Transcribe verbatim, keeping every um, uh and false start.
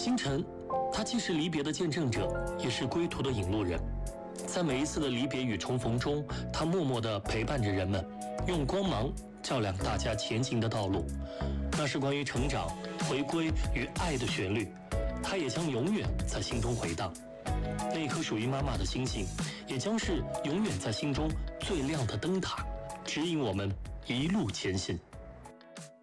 星辰，他既是离别的见证者，也是归途的引路人。在每一次的离别与重逢中，他默默地陪伴着人们，用光芒照亮大家前行的道路。那是关于成长、回归与爱的旋律，它也将永远在心中回荡。那一颗属于妈妈的星星，也将是永远在心中最亮的灯塔，指引我们一路前行。